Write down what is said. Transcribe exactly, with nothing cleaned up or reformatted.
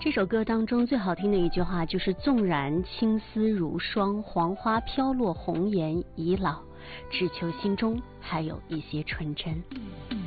这首歌当中最好听的一句话就是纵然青丝如霜，黄花飘落，红颜已老，只求心中还有一些纯真。